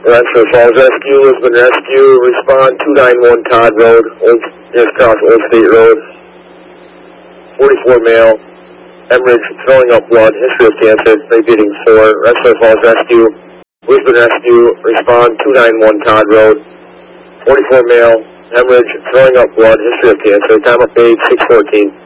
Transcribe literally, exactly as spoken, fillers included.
Rensselaer Falls Rescue, Lisbon Rescue, respond two nine one Todd Road, Old, just across Old State Road. forty-four male, hemorrhage, throwing up blood, history of cancer, bleeding sore. Rensselaer Falls Rescue, Lisbon Rescue, respond two nine one Todd Road. forty-four male, hemorrhage, throwing up blood, history of cancer, time of age six fourteen.